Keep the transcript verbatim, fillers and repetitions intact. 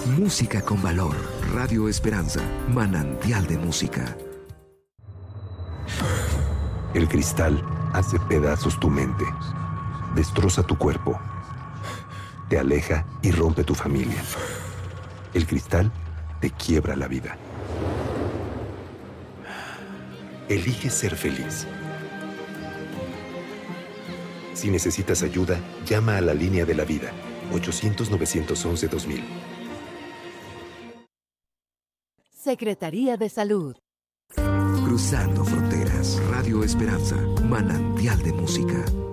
Música con valor. Radio Esperanza, manantial de música. El cristal hace pedazos tu mente, destroza tu cuerpo, te aleja y rompe tu familia. El cristal te quiebra la vida. Elige ser feliz. Si necesitas ayuda, llama a la línea de la vida, ochocientos, novecientos once, dos mil. Secretaría de Salud. Cruzando fronteras. Radio Esperanza, manantial de música.